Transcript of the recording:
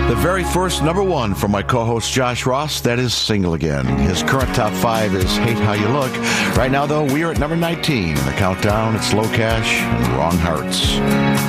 The very first number one from my co-host Josh Ross, that is Single Again. His current top 5 is Hate How You Look. Right now, though, we are at number 19. In the countdown, it's Low Cash and Wrong Hearts.